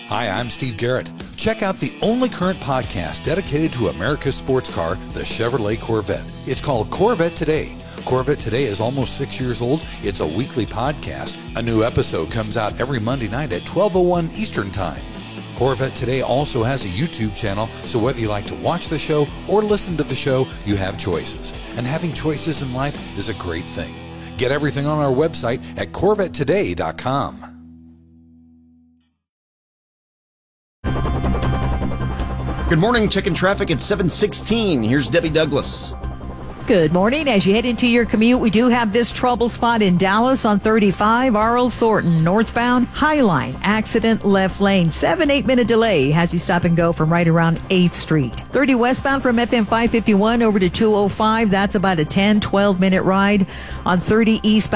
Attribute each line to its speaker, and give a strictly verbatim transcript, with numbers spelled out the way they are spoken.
Speaker 1: Hi, I'm Steve Garrett. Check out the only current podcast dedicated to America's sports car, the Chevrolet Corvette. It's called Corvette Today. Corvette Today is almost six years old. It's a weekly podcast. A new episode comes out every Monday night at twelve oh one Eastern Time. Corvette Today also has a YouTube channel, so whether you like to watch the show or listen to the show, you have choices. And having choices in life is a great thing. Get everything on our website at corvette today dot com.
Speaker 2: Good morning. Checking traffic at seven sixteen. Here's Debbie Douglas.
Speaker 3: Good morning. As you head into your commute, we do have this trouble spot in Dallas on thirty-five, R L Thornton, northbound, Highline, accident, left lane. Seven, eight minute delay has you stop and go from right around eighth Street. thirty westbound from F M five fifty-one over to two oh five. That's about a ten, twelve minute ride. On thirty eastbound.